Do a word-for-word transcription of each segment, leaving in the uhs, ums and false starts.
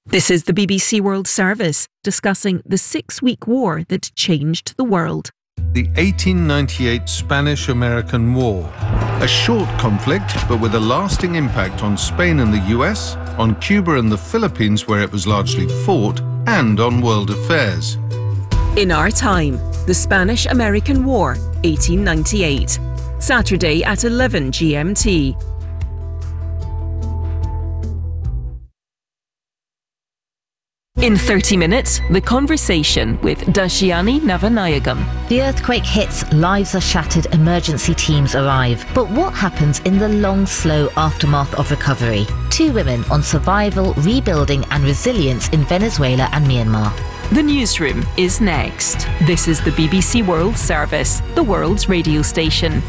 This is the B B C World Service, discussing the six-week war that changed the world. The eighteen ninety-eight Spanish-American War. A short conflict, but with a lasting impact on Spain and the U S, on Cuba and the Philippines, where it was largely fought, and on world affairs. In Our Time, the Spanish-American War, eighteen ninety-eight. Saturday at eleven G M T. In thirty minutes, The Conversation with Dashiani Navanayagam. The earthquake hits, lives are shattered, emergency teams arrive. But what happens in the long, slow aftermath of recovery? Two women on survival, rebuilding and resilience in Venezuela and Myanmar. The Newsroom is next. This is the B B C World Service, the world's radio station.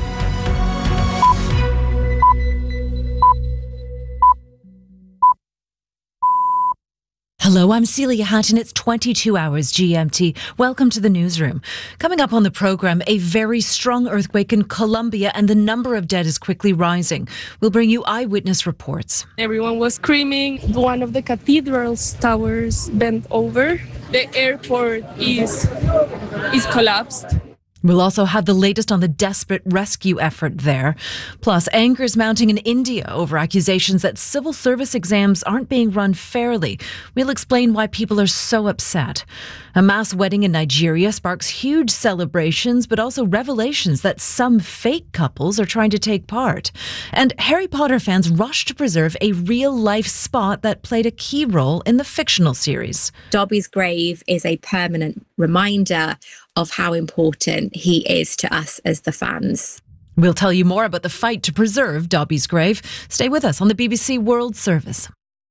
Hello, I'm Celia Hatton. It's twenty-two hours G M T. Welcome to the Newsroom. Coming up on the programme, a very strong earthquake in Colombia and the number of dead is quickly rising. We'll bring you eyewitness reports. Everyone was screaming. One of the cathedral's towers bent over. The airport is, is collapsed. We'll also have the latest on the desperate rescue effort there. Plus, anger is mounting in India over accusations that civil service exams aren't being run fairly. We'll explain why people are so upset. A mass wedding in Nigeria sparks huge celebrations, but also revelations that some fake couples are trying to take part. And Harry Potter fans rush to preserve a real-life spot that played a key role in the fictional series. Dobby's grave is a permanent reminder of how important he is to us as the fans. We'll tell you more about the fight to preserve Dobby's grave. Stay with us on the B B C World Service.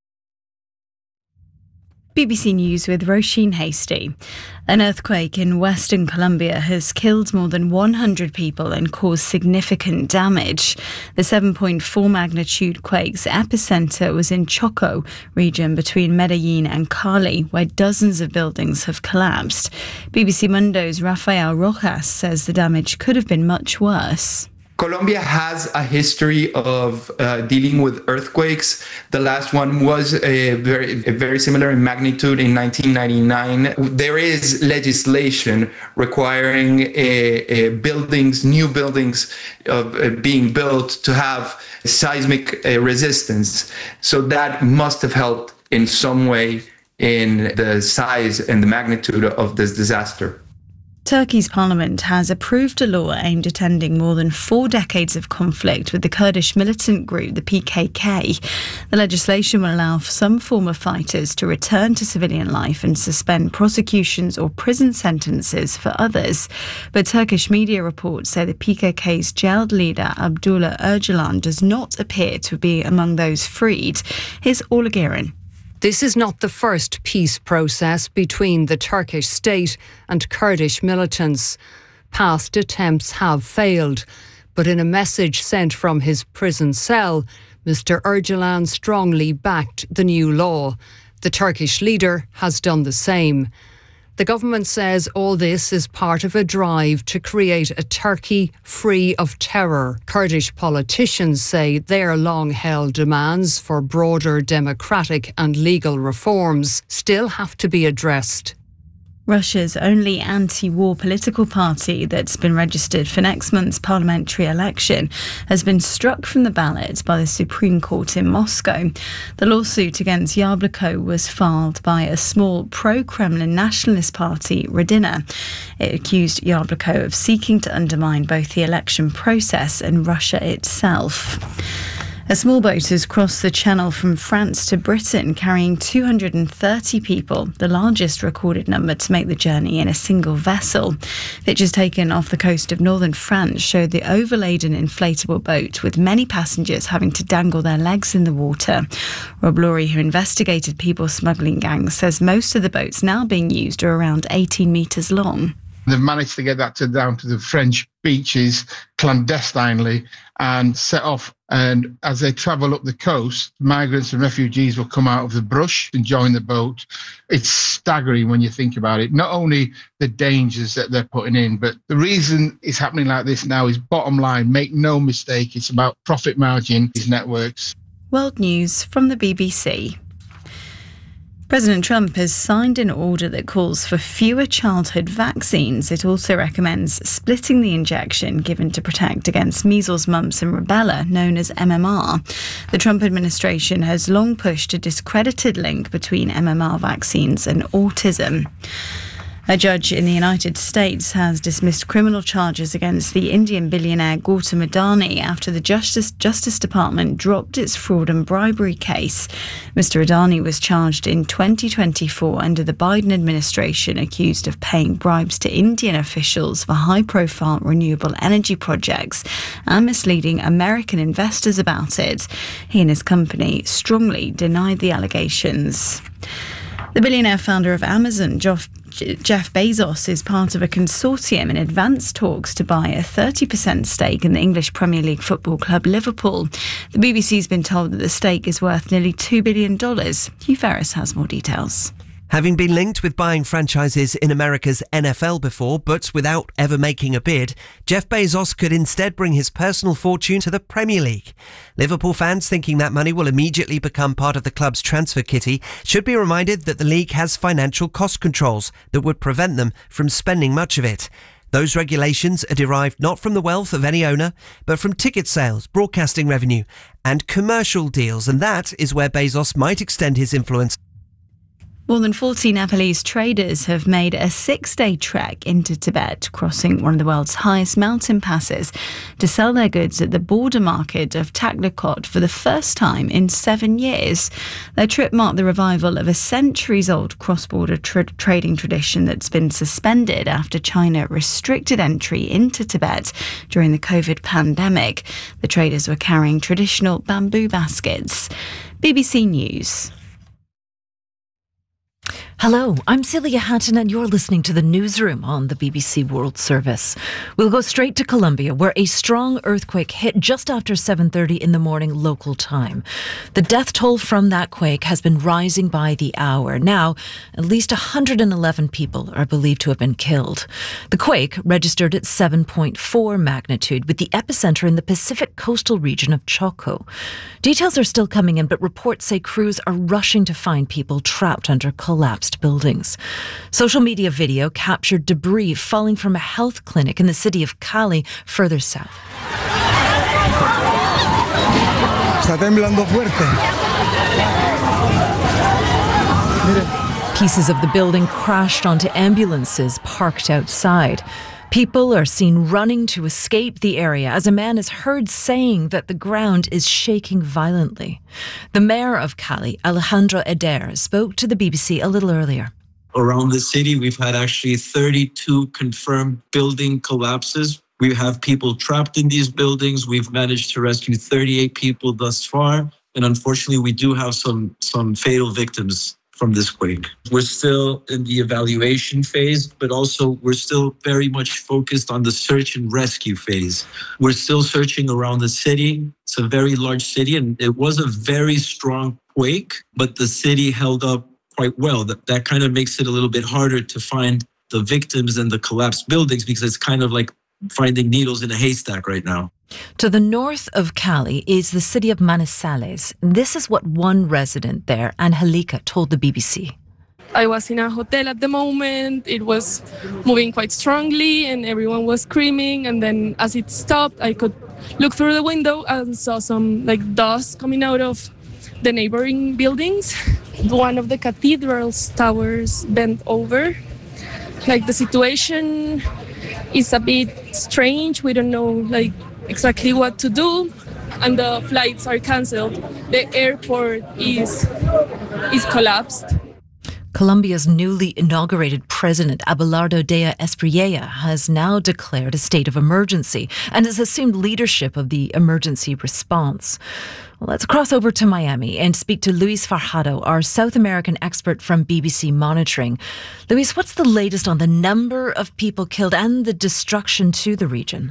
B B C News with Roisin Hasty. An earthquake in Western Colombia has killed more than one hundred people and caused significant damage. The seven point four magnitude quake's epicenter was in Choco region between Medellin and Cali, where dozens of buildings have collapsed. B B C Mundo's Rafael Rojas says the damage could have been much worse. Colombia has a history of uh, dealing with earthquakes. The last one was a very, a very similar in magnitude in nineteen ninety-nine. There is legislation requiring a, a buildings, new buildings uh, being built to have seismic uh, resistance. So that must have helped in some way in the size and the magnitude of this disaster. Turkey's parliament has approved a law aimed at ending more than four decades of conflict with the Kurdish militant group, the P K K. The legislation will allow some former fighters to return to civilian life and suspend prosecutions or prison sentences for others. But Turkish media reports say the P K K's jailed leader, Abdullah Öcalan, does not appear to be among those freed. Here's Orla Guerin. This is not the first peace process between the Turkish state and Kurdish militants. Past attempts have failed, but in a message sent from his prison cell, Mister Öcalan strongly backed the new law. The Turkish leader has done the same. The government says all this is part of a drive to create a Turkey free of terror. Kurdish politicians say their long-held demands for broader democratic and legal reforms still have to be addressed. Russia's only anti-war political party that's been registered for next month's parliamentary election has been struck from the ballot by the Supreme Court in Moscow. The lawsuit against Yabloko was filed by a small pro-Kremlin nationalist party, Rodina. It accused Yabloko of seeking to undermine both the election process and Russia itself. A small boat has crossed the channel from France to Britain, carrying two hundred thirty people, the largest recorded number to make the journey in a single vessel. Pictures taken off the coast of northern France showed the overladen inflatable boat, with many passengers having to dangle their legs in the water. Rob Laurie, who investigated people smuggling gangs, says most of the boats now being used are around eighteen metres long. They've managed to get that to down to the French beaches clandestinely and set off. And as they travel up the coast, migrants and refugees will come out of the brush and join the boat. It's staggering when you think about it. Not only the dangers that they're putting in, but the reason it's happening like this now is bottom line. Make no mistake, it's about profit margin, these networks. World News from the B B C. President Trump has signed an order that calls for fewer childhood vaccines. It also recommends splitting the injection given to protect against measles, mumps and rubella, known as M M R. The Trump administration has long pushed a discredited link between M M R vaccines and autism. A judge in the United States has dismissed criminal charges against the Indian billionaire Gautam Adani after the Justice, Justice Department dropped its fraud and bribery case. Mister Adani was charged in twenty twenty-four under the Biden administration, accused of paying bribes to Indian officials for high-profile renewable energy projects and misleading American investors about it. He and his company strongly denied the allegations. The billionaire founder of Amazon, Jeff Jeff Bezos, is part of a consortium in advanced talks to buy a thirty percent stake in the English Premier League football club Liverpool. The B B C's been told that the stake is worth nearly two billion dollars. Hugh Ferris has more details. Having been linked with buying franchises in America's N F L before, but without ever making a bid, Jeff Bezos could instead bring his personal fortune to the Premier League. Liverpool fans thinking that money will immediately become part of the club's transfer kitty should be reminded that the league has financial cost controls that would prevent them from spending much of it. Those regulations are derived not from the wealth of any owner, but from ticket sales, broadcasting revenue, and commercial deals, and that is where Bezos might extend his influence. More than forty Nepalese traders have made a six-day trek into Tibet, crossing one of the world's highest mountain passes, to sell their goods at the border market of Taklakot for the first time in seven years. Their trip marked the revival of a centuries-old cross-border tra- trading tradition that's been suspended after China restricted entry into Tibet during the COVID pandemic. The traders were carrying traditional bamboo baskets. B B C News. Hello, I'm Celia Hatton and you're listening to the Newsroom on the B B C World Service. We'll go straight to Colombia, where a strong earthquake hit just after seven thirty in the morning local time. The death toll from that quake has been rising by the hour. Now, at least one hundred eleven people are believed to have been killed. The quake registered at seven point four magnitude, with the epicenter in the Pacific coastal region of Choco. Details are still coming in, but reports say crews are rushing to find people trapped under collapsed buildings. Social media video captured debris falling from a health clinic in the city of Cali, further south. Está temblando fuerte. Pieces of the building crashed onto ambulances parked outside. People are seen running to escape the area as a man is heard saying that the ground is shaking violently. The mayor of Cali, Alejandro Eder, spoke to the B B C a little earlier. Around the city, we've had actually thirty-two confirmed building collapses. We have people trapped in these buildings. We've managed to rescue thirty-eight people thus far. And unfortunately, we do have some, some fatal victims from this quake. We're still in the evaluation phase, but also we're still very much focused on the search and rescue phase. We're still searching around the city. It's a very large city, and it was a very strong quake, but the city held up quite well. That, that kind of makes it a little bit harder to find the victims and the collapsed buildings, because it's kind of like finding needles in a haystack right now. To the north of Cali is the city of Manizales. This is what one resident there, Angelica, told the B B C. I was in a hotel at the moment. It was moving quite strongly and everyone was screaming. And then as it stopped, I could look through the window and saw some like dust coming out of the neighboring buildings. One of the cathedral's towers bent over. Like the situation is a bit strange. We don't know like exactly what to do, and the flights are cancelled. The airport is is collapsed. Colombia's newly inaugurated president, Abelardo de Espriella, has now declared a state of emergency and has assumed leadership of the emergency response. Well, let's cross over to Miami and speak to Luis Farjado, our South American expert from B B C Monitoring. Luis, what's the latest on the number of people killed and the destruction to the region?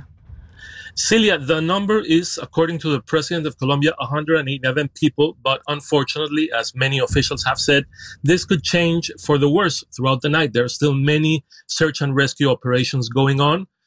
Celia, the number is, according to the president of Colombia, one hundred eleven people. But unfortunately, as many officials have said, this could change for the worse throughout the night. There are still many search and rescue operations going on.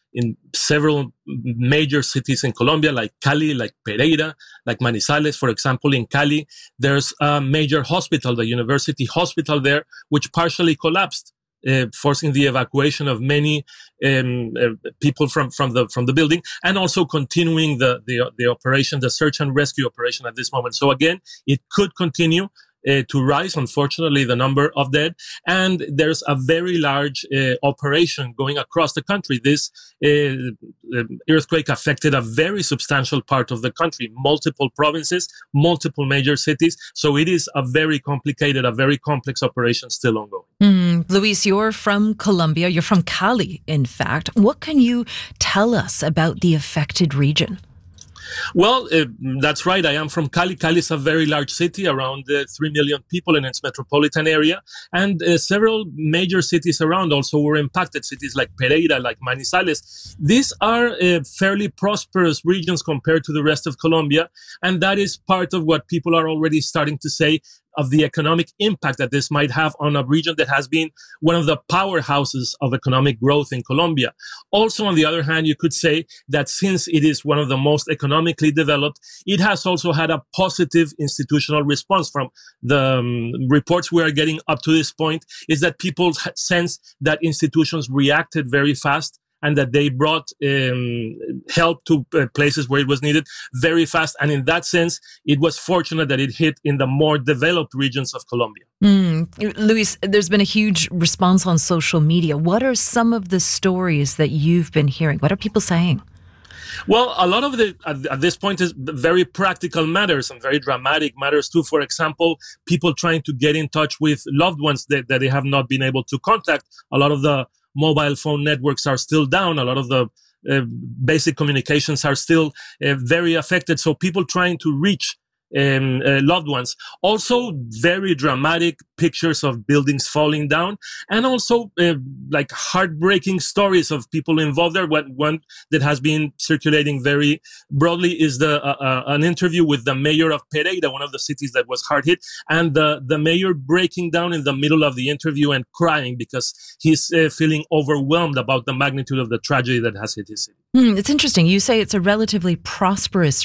in several major cities in Colombia, like Cali, like Pereira, like Manizales. For example, in Cali, there's a major hospital, the University Hospital there, which partially collapsed, uh, forcing the evacuation of many um, uh, people from, from the from the building, and also continuing the, the the operation, the search and rescue operation at this moment. So again, it could continue Uh, to rise, unfortunately, the number of dead. And there's a very large uh, operation going across the country. This uh, earthquake affected a very substantial part of the country, multiple provinces, multiple major cities. So it is a very complicated, a very complex operation still ongoing. Mm. Luis, you're from Colombia. You're from Cali, in fact. What can you tell us about the affected region? Well, uh, that's right. I am from Cali. Cali is a very large city, around uh, three million people in its metropolitan area. And uh, several major cities around also were impacted, cities like Pereira, like Manizales. These are uh, fairly prosperous regions compared to the rest of Colombia. And that is part of what people are already starting to say of the economic impact that this might have on a region that has been one of the powerhouses of economic growth in Colombia. Also, on the other hand, you could say that since it is one of the most economically developed, it has also had a positive institutional response. From the um, reports we are getting up to this point, is that people sense that institutions reacted very fast, and that they brought um, help to uh, places where it was needed very fast. And in that sense, it was fortunate that it hit in the more developed regions of Colombia. Mm. Luis, there's been a huge response on social media. What are some of the stories that you've been hearing? What are people saying? Well, a lot of the, at, at this point, is very practical matters and very dramatic matters too. For example, people trying to get in touch with loved ones that, that they have not been able to contact. A lot of the mobile phone networks are still down. A lot of the uh, basic communications are still uh, very affected. So people trying to reach um, uh, loved ones. Also, very dramatic pictures of buildings falling down, and also uh, like heartbreaking stories of people involved there. One, one that has been circulating very broadly is the uh, uh, an interview with the mayor of Pereira, one of the cities that was hard hit, and the, the mayor breaking down in the middle of the interview and crying because he's uh, feeling overwhelmed about the magnitude of the tragedy that has hit his city. Mm, it's interesting. You say it's a relatively prosperous